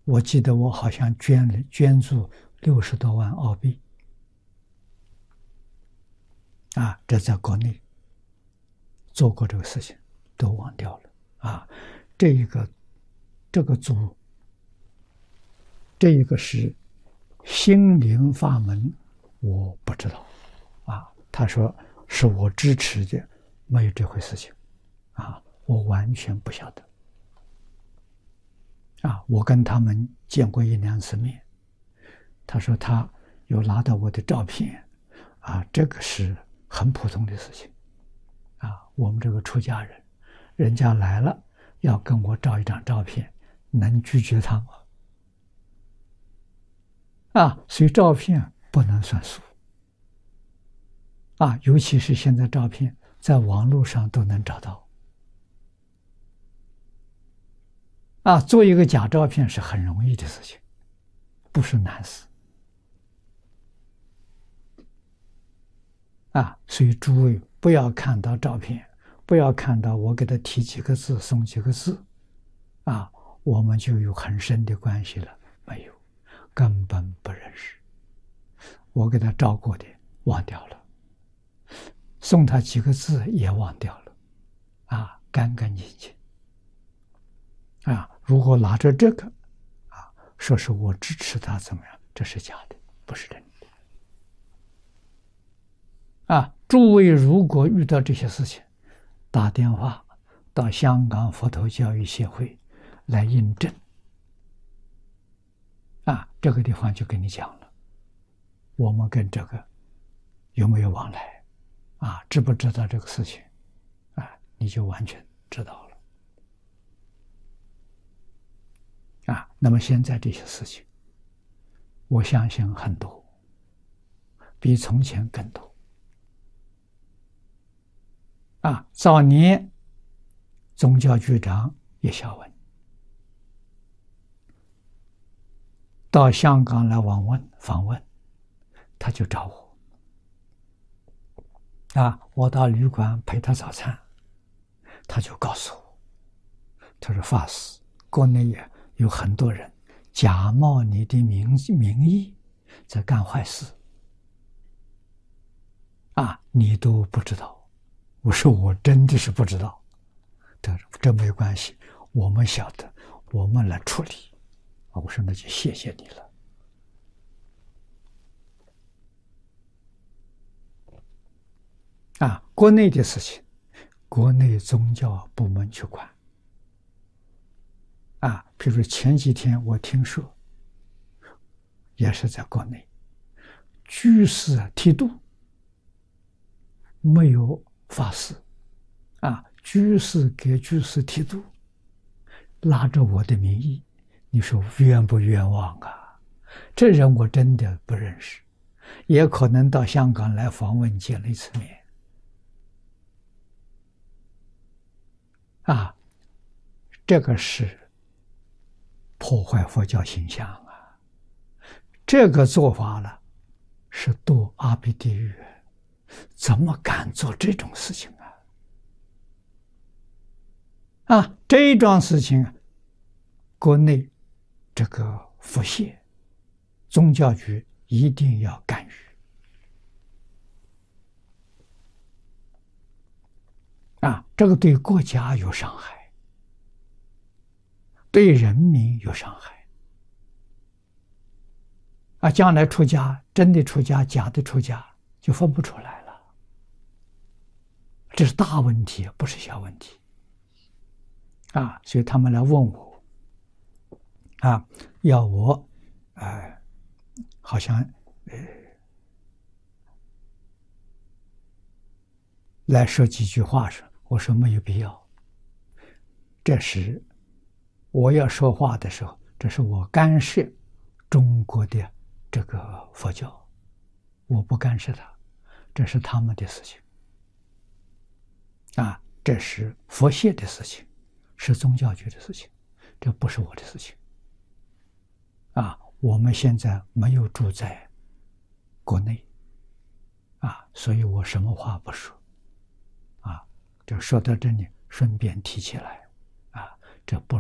我记得我好像捐助60多万澳币啊，这在国内做过这个事情，都忘掉了啊。这个组，这一个是心灵法门，我不知道啊。他说是我支持的，没有这回事情啊，我完全不晓得啊。我跟他们见过1、2次面，他说他有拿到我的照片啊，这个是很普通的事情啊。我们这个出家人，人家来了要跟我照一张照片，能拒绝他吗？啊，所以照片不能算数啊，尤其是现在照片在网络上都能找到啊，做一个假照片是很容易的事情，不是难事啊。所以诸位不要看到照片，不要看到我给他提几个字送几个字啊，我们就有很深的关系了？没有，根本不认识。我给他照过的忘掉了，送他几个字也忘掉了啊，干干净净啊。如果拿着这个啊，说是我支持他怎么样，这是假的，不是真的啊。诸位如果遇到这些事情，打电话到香港佛陀教育协会来印证啊，这个地方就跟你讲了，我们跟这个有没有往来啊，知不知道这个事情啊，你就完全知道了啊。那么现在这些事情，我相信很多，比从前更多啊。早年宗教局长叶小文到香港来访问，他就找我啊，我到旅馆陪他早餐，他就告诉我，他说法师，国内也有很多人假冒你的名义在干坏事啊，你都不知道。我说我真的是不知道。他说这没关系，我们晓得，我们来处理。我说那就谢谢你了。啊，国内的事情，国内宗教部门去管。啊，比如前几天我听说，也是在国内，居士剃度，没有法师，啊，居士给居士剃度，拉着我的名义，你说冤不冤枉啊？这人我真的不认识，也可能到香港来访问见了一次面。啊，这个是破坏佛教形象啊！这个做法呢，是堕阿鼻地狱，怎么敢做这种事情啊？啊，这桩事情，国内这个佛协宗教局一定要干预啊！这个对国家有伤害，对人民有伤害啊！将来出家，真的出家，假的出家，就分不出来了。这是大问题，不是小问题啊！所以他们来问我啊，要我好像来说几句话时，我说没有必要。这是我要说话的时候，这是我干涉中国的这个佛教，我不干涉他，这是他们的事情啊，这是佛协的事情，是宗教局的事情，这不是我的事情啊。我们现在没有住在国内啊，所以我什么话不说啊。这说到这里，顺便提起来啊，这不